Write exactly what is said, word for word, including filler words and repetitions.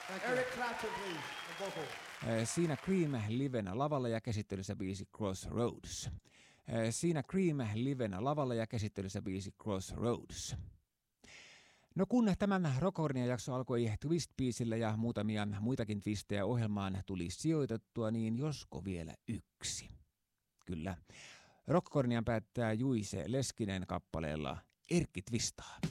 Eric Clapton, please, on vocal. Siinä Cream livenä lavalla ja käsittelyssä biisi Crossroads. Siinä Cream livenä lavalla ja käsittelyssä biisi Crossroads. No kun tämä Rockhornia-jakso alkoi Twist-biisillä ja muutamia muitakin twistejä ohjelmaan tuli sijoitettua, niin josko vielä yksi. Kyllä. Rockhornian päättää Juise Leskinen kappaleella Erkki twistaa.